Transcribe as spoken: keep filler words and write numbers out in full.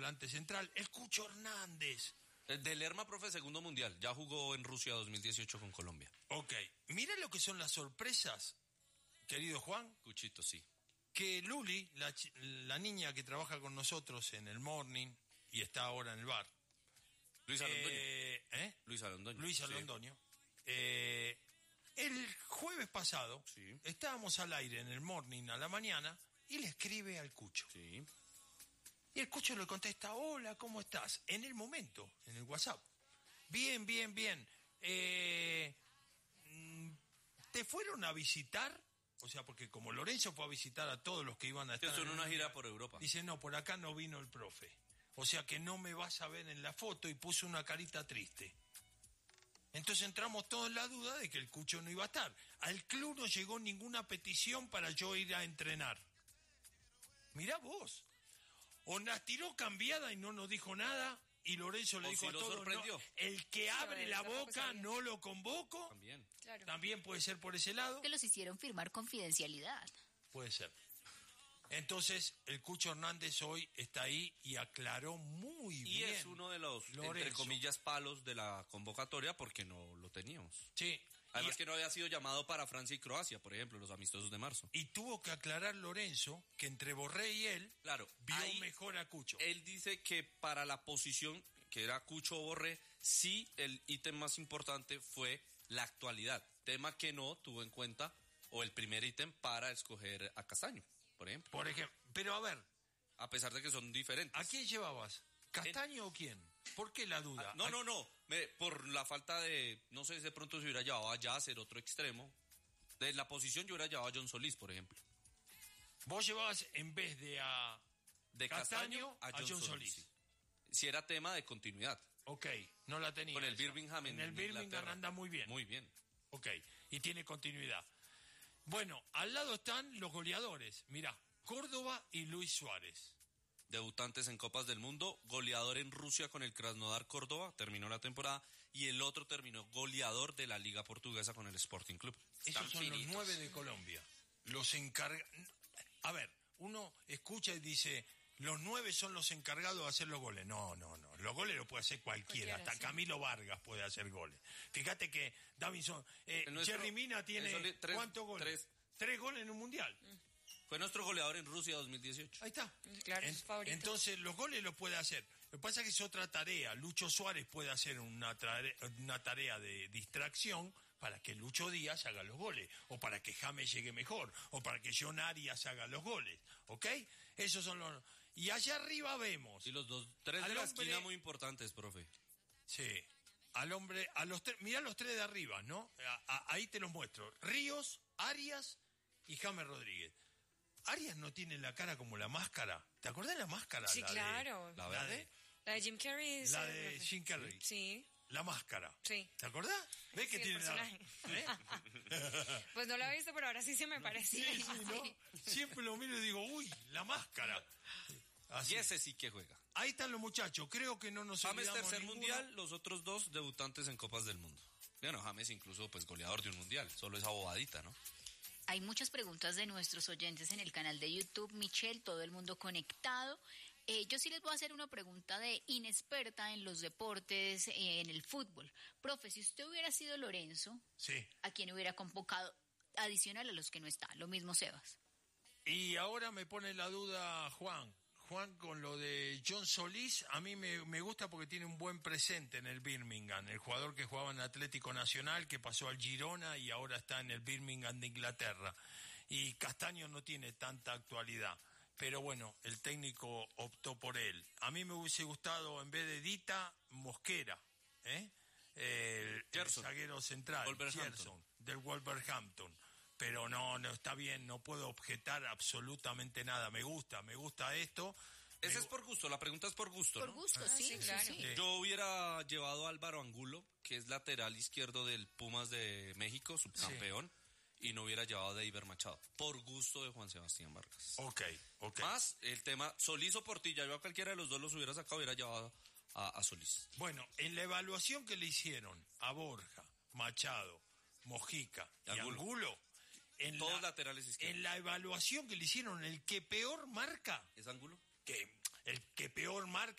volante central. El Cucho Hernández. El de Lerma, profe, segundo mundial. Ya jugó en Rusia dos mil dieciocho con Colombia. Ok. Mira lo que son las sorpresas, querido Juan. Cuchito, sí. Que Luli, la, la niña que trabaja con nosotros en el morning y está ahora en el bar. Luis Alondoño. Eh, ¿eh? Luis Alondoño. Luis Alondoño. Sí. Eh, el jueves pasado sí. estábamos al aire en el morning a la mañana y le escribe al Cucho. Sí. Y el Cucho le contesta, hola, ¿cómo estás? En el momento, en el WhatsApp. Bien, bien, bien. Eh, ¿Te fueron a visitar? O sea, porque como Lorenzo fue a visitar a todos los que iban a estar... Eso en una gira por Europa. Dice, no, por acá no vino el profe. O sea que no me vas a ver en la foto y puso una carita triste. Entonces entramos todos en la duda de que el Cucho no iba a estar. Al club no llegó ninguna petición para yo ir a entrenar. Mirá vos. O nos tiró cambiada y no nos dijo nada... Y Lorenzo le o dijo si a todos, no, el que abre sí, la boca no lo convoco. También. Claro. También puede ser por ese lado. Que los hicieron firmar confidencialidad. Puede ser. Entonces, el Cucho Hernández hoy está ahí y aclaró muy y bien. Y es uno de los, Lorenzo. entre comillas, palos de la convocatoria porque no lo teníamos. Sí. Además y, que no había sido llamado para Francia y Croacia, por ejemplo, los amistosos de marzo. Y tuvo que aclarar Lorenzo que entre Borré y él claro, vio ahí mejor a Cucho. Él dice que para la posición que era Cucho o Borré, sí el ítem más importante fue la actualidad. Tema que no tuvo en cuenta, o el primer ítem para escoger a Castaño, por ejemplo. Por ejemplo. Pero a ver. A pesar de que son diferentes. ¿A quién llevabas? ¿Castaño en... o quién? ¿Por qué la duda? Ah, no, no, no. Me, por la falta de... No sé si de pronto se hubiera llevado a Yasser, otro extremo. De la posición yo hubiera llevado a John Solís, por ejemplo. Vos llevabas en vez de a... De Castaño, Castaño a John, a John Solís. Solís. Sí. Si era tema de continuidad. Ok, no la tenía. Con el Birmingham en, en el Birmingham Inglaterra. Anda muy bien. Muy bien. Ok, y tiene continuidad. Bueno, al lado están los goleadores. Mirá, Córdoba y Luis Suárez. Debutantes en Copas del Mundo, goleador en Rusia con el Krasnodar Córdoba, terminó la temporada, y el otro terminó goleador de la Liga Portuguesa con el Sporting Club. Esos Están son finitos. Los nueve de Colombia. Los encarga... A ver, uno escucha y dice, los nueve son los encargados de hacer los goles. No, no, no. Los goles los puede hacer cualquiera. cualquiera Hasta sí. Camilo Vargas puede hacer goles. Fíjate que Davinson... Eh, nuestro, Jerry Mina tiene... Tres, ¿Cuántos goles? Tres. Tres goles en un mundial. Mm. Fue nuestro goleador en Rusia dos mil dieciocho. Ahí está. Claro, en, es favorito. Entonces, los goles los puede hacer. Lo que pasa es que es otra tarea. Lucho Suárez puede hacer una tarea, una tarea de distracción para que Lucho Díaz haga los goles. O para que James llegue mejor. O para que John Arias haga los goles. ¿Ok? Esos son los... Y allá arriba vemos... Y los dos, tres de la hombre, esquina muy importantes, profe. Sí. Al hombre... a los tres, mirá los tres de arriba, ¿no? A, a, ahí te los muestro. Ríos, Arias y James Rodríguez. Arias no tiene la cara como la máscara. ¿Te acordás de la máscara? Sí, la claro. De, ¿La verde? La de, la de Jim Carrey. La de Jim Carrey. Sí. La máscara. Sí. ¿Te acordás? ¿Ves sí, que tiene la... ¿Eh? Pues no la he visto, pero ahora sí se me parece. Sí, sí, ¿no? Siempre lo miro y digo, uy, la máscara. Así. Y ese sí que juega. Ahí están los muchachos. Creo que no nos James olvidamos tercer ninguno. mundial, los otros dos debutantes en Copas del Mundo. Bueno, James incluso pues goleador de un mundial. Solo esa bobadita, ¿no? Hay muchas preguntas de nuestros oyentes en el canal de YouTube. Michelle, todo el mundo conectado. Eh, yo sí les voy a hacer una pregunta de inexperta en los deportes, eh, en el fútbol. Profe, si usted hubiera sido Lorenzo, sí. ¿a quién hubiera convocado adicional a los que no están? Lo mismo Sebas. Y ahora me pone la duda Juan. Juan, con lo de John Solís, a mí me, me gusta porque tiene un buen presente en el Birmingham. El jugador que jugaba en Atlético Nacional, que pasó al Girona y ahora está en el Birmingham de Inglaterra. Y Castaño no tiene tanta actualidad. Pero bueno, el técnico optó por él. A mí me hubiese gustado, en vez de Dita, Mosquera, ¿eh? El, el zaguero central, Gerson, del Wolverhampton. Pero no, no está bien, no puedo objetar absolutamente nada. Me gusta, me gusta esto. Ese me... es por gusto, la pregunta es por gusto, Por ¿no? gusto, ah, sí, sí, claro. sí, sí. Yo hubiera llevado a Álvaro Angulo, que es lateral izquierdo del Pumas de México, subcampeón, sí. Y no hubiera llevado a Deiber Machado, por gusto de Juan Sebastián Vargas. Ok, ok. Más el tema Solís o Portilla, yo a cualquiera de los dos los hubiera sacado, hubiera llevado a, a Solís. Bueno, en la evaluación que le hicieron a Borja, Machado, Mojica y, y Angulo, Angulo en todos la, laterales izquierdos. En la evaluación que le hicieron, el que peor marca... ¿Es Angulo? Que el que peor marca